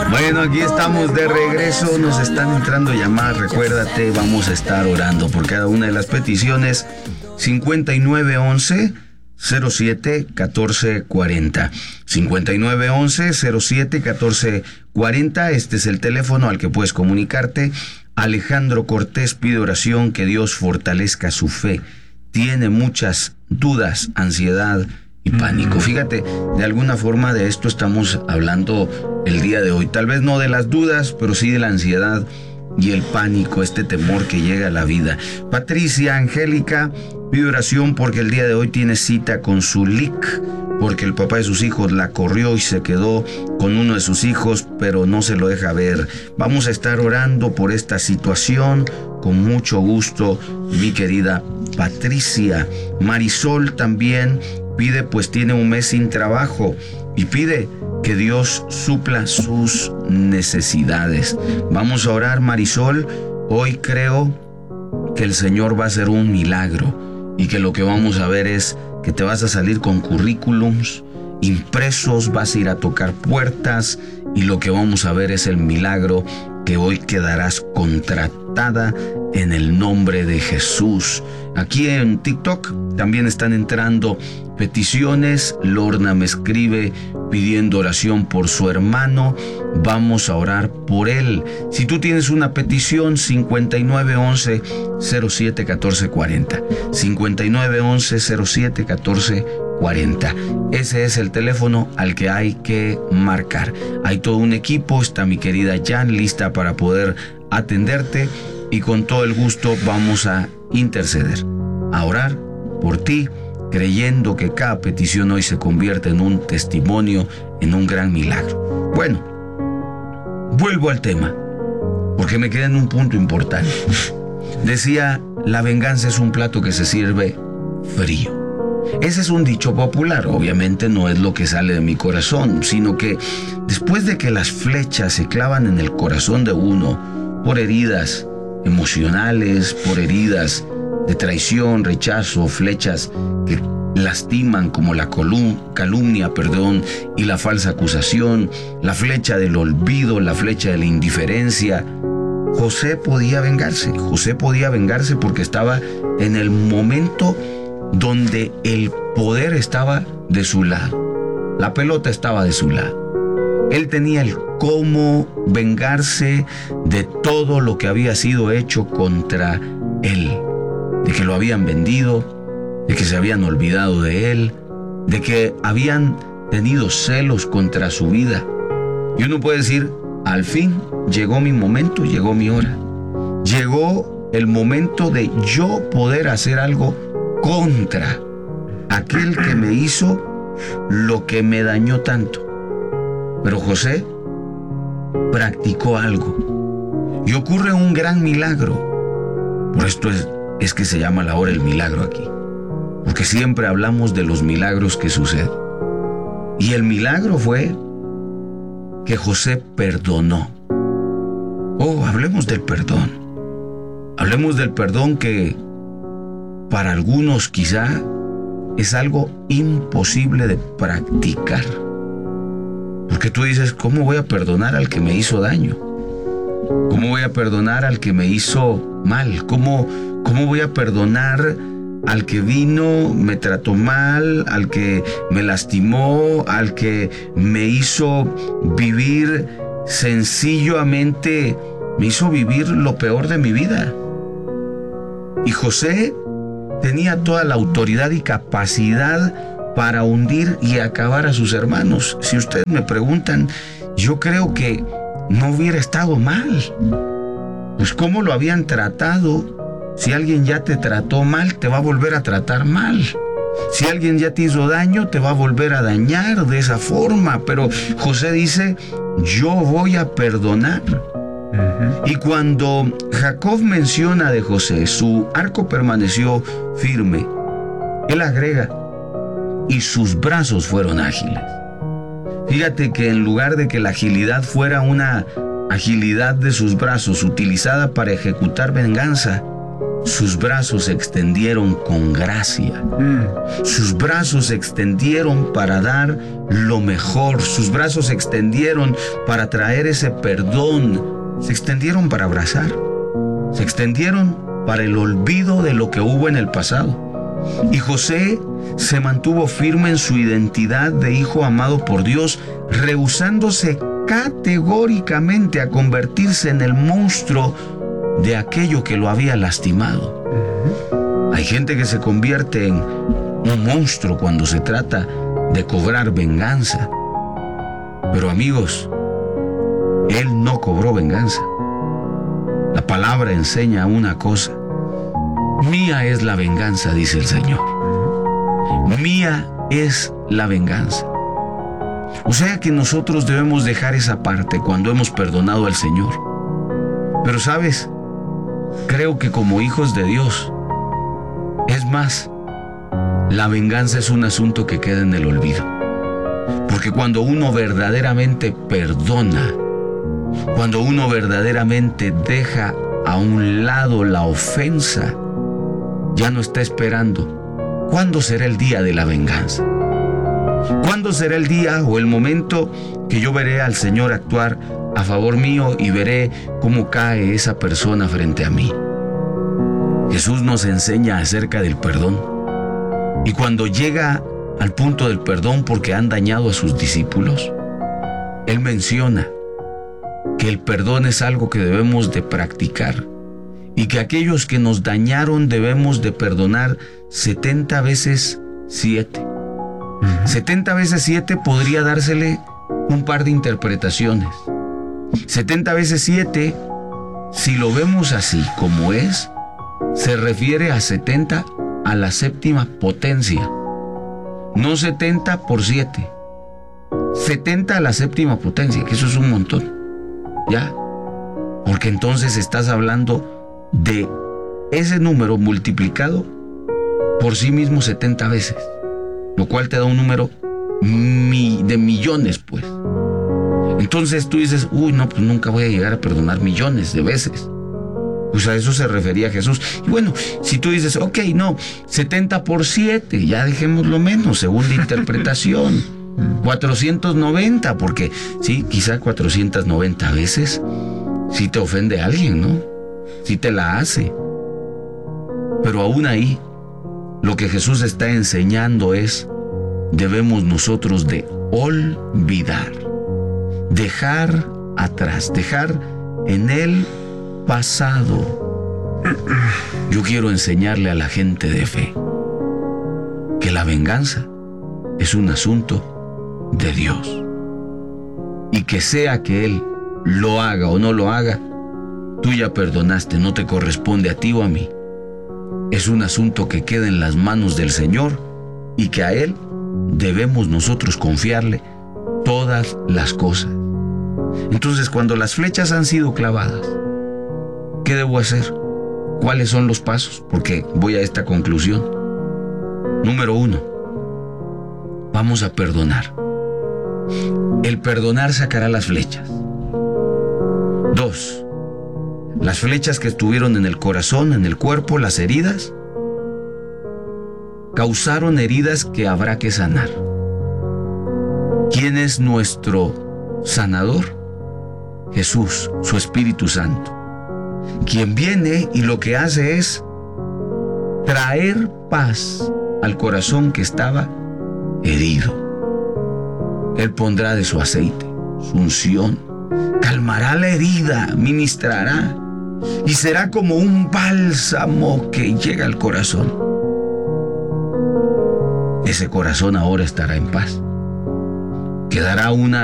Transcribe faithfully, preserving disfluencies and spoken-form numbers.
Bueno, aquí estamos de regreso, nos están entrando llamadas, recuérdate, vamos a estar orando por cada una de las peticiones. cincuenta y nueve once cero siete catorce cuarenta, cincuenta y nueve once cero siete catorce cuarenta, este es el teléfono al que puedes comunicarte. Alejandro Cortés pide oración, que Dios fortalezca su fe, tiene muchas dudas, ansiedad y pánico. Fíjate, de alguna forma de esto estamos hablando el día de hoy. Tal vez no de las dudas, pero sí de la ansiedad y el pánico, este temor que llega a la vida. Patricia Angélica pide oración porque el día de hoy tiene cita con su L I C, porque el papá de sus hijos la corrió y se quedó con uno de sus hijos, pero no se lo deja ver. Vamos a estar orando por esta situación con mucho gusto, mi querida Patricia. Marisol también pide, pues tiene un mes sin trabajo y pide que Dios supla sus necesidades. Vamos a orar, Marisol. Hoy creo que el Señor va a hacer un milagro y que lo que vamos a ver es que te vas a salir con currículums impresos, vas a ir a tocar puertas y lo que vamos a ver es el milagro, que hoy quedarás contratada en el nombre de Jesús. Aquí en TikTok también están entrando peticiones. Lorna me escribe pidiendo oración por su hermano. Vamos a orar por él. Si tú tienes una petición, cincuenta y nueve once cero siete catorce cuarenta, cincuenta y nueve once cero siete catorce cuarenta. Ese es el teléfono al que hay que marcar. Hay todo un equipo, está mi querida Jan lista para poder atenderte y con todo el gusto vamos a interceder, a orar por ti, creyendo que cada petición hoy se convierte en un testimonio, en un gran milagro. Bueno, vuelvo al tema, porque me quedé en un punto importante. Decía, la venganza es un plato que se sirve frío. Ese es un dicho popular, obviamente no es lo que sale de mi corazón, sino que después de que las flechas se clavan en el corazón de uno por heridas emocionales, por heridas de traición, rechazo, flechas que lastiman como la colum- calumnia, perdón, y la falsa acusación, la flecha del olvido, la flecha de la indiferencia. José podía vengarse, José podía vengarse porque estaba en el momento donde el poder estaba de su lado, la pelota estaba de su lado. Él tenía el cómo vengarse de todo lo que había sido hecho contra él, de que lo habían vendido, de que se habían olvidado de él, de que habían tenido celos contra su vida. Y uno puede decir, al fin llegó mi momento, llegó mi hora. Llegó el momento de yo poder hacer algo contra aquel que me hizo lo que me dañó tanto. Pero José practicó algo y ocurre un gran milagro. Por esto es, es que se llama la hora el milagro aquí, porque siempre hablamos de los milagros que suceden. Y el milagro fue que José perdonó. Oh, hablemos del perdón. Hablemos del perdón que para algunos quizá es algo imposible de practicar. Porque tú dices, ¿cómo voy a perdonar al que me hizo daño? ¿Cómo voy a perdonar al que me hizo mal? ¿Cómo, cómo voy a perdonar al que vino, me trató mal, al que me lastimó, al que me hizo vivir sencillamente, me hizo vivir lo peor de mi vida? Y José tenía toda la autoridad y capacidad para hundir y acabar a sus hermanos. Si ustedes me preguntan, yo creo que no hubiera estado mal. Pues cómo lo habían tratado. Si alguien ya te trató mal, te va a volver a tratar mal. Si alguien ya te hizo daño, te va a volver a dañar de esa forma. Pero José dice, yo voy a perdonar. Y cuando Jacob menciona de José, su arco permaneció firme, él agrega, y sus brazos fueron ágiles. Fíjate que en lugar de que la agilidad fuera una agilidad de sus brazos utilizada para ejecutar venganza, sus brazos se extendieron con gracia. Mm. Sus brazos se extendieron para dar lo mejor. Sus brazos se extendieron para traer ese perdón. Se extendieron para abrazar. Se extendieron para el olvido de lo que hubo en el pasado. Y José se mantuvo firme en su identidad de hijo amado por Dios, rehusándose categóricamente a convertirse en el monstruo de aquello que lo había lastimado. Uh-huh. Hay gente que se convierte en un monstruo cuando se trata de cobrar venganza. Pero amigos, él no cobró venganza. La palabra enseña una cosa. Mía es la venganza, dice el Señor. Mía es la venganza. O sea que nosotros debemos dejar esa parte cuando hemos perdonado al Señor. Pero ¿sabes? Creo que como hijos de Dios, es más, la venganza es un asunto que queda en el olvido. Porque cuando uno verdaderamente perdona, cuando uno verdaderamente deja a un lado la ofensa, ya no está esperando cuándo será el día de la venganza. ¿Cuándo será el día o el momento que yo veré al Señor actuar a favor mío y veré cómo cae esa persona frente a mí? Jesús nos enseña acerca del perdón. Y cuando llega al punto del perdón porque han dañado a sus discípulos, Él menciona que el perdón es algo que debemos de practicar y que aquellos que nos dañaron debemos de perdonar setenta veces siete. Uh-huh. setenta veces siete podría dársele un par de interpretaciones. setenta veces siete, si lo vemos así como es, se refiere a setenta a la séptima potencia. No setenta por siete. setenta a la séptima potencia, que eso es un montón. ¿Ya? Porque entonces estás hablando de ese número multiplicado por sí mismo setenta veces, lo cual te da un número mi, de millones, pues. Entonces tú dices, uy, no, pues nunca voy a llegar a perdonar millones de veces. Pues a eso se refería Jesús. Y bueno, si tú dices, ok, no, setenta por siete, ya dejémoslo menos, segunda interpretación. cuatrocientos noventa, porque sí, quizá cuatrocientas noventa veces sí te ofende a alguien, ¿no? Sí te la hace. Pero aún ahí, lo que Jesús está enseñando es, debemos nosotros de olvidar, dejar atrás, dejar en el pasado. Yo quiero enseñarle a la gente de fe que la venganza es un asunto de Dios. Y que sea que Él lo haga o no lo haga, tú ya perdonaste, no te corresponde a ti o a mí. Es un asunto que queda en las manos del Señor y que a Él debemos nosotros confiarle todas las cosas. Entonces, cuando las flechas han sido clavadas, ¿qué debo hacer? ¿Cuáles son los pasos? Porque voy a esta conclusión. Número uno, vamos a perdonar. El perdonar sacará las flechas. Dos, las flechas que estuvieron en el corazón, en el cuerpo, las heridas, causaron heridas que habrá que sanar. ¿Quién es nuestro sanador? Jesús, su Espíritu Santo, quien viene y lo que hace es traer paz al corazón que estaba herido. Él pondrá de su aceite, su unción, calmará la herida, ministrará y será como un bálsamo que llega al corazón. Ese corazón ahora estará en paz. Quedará una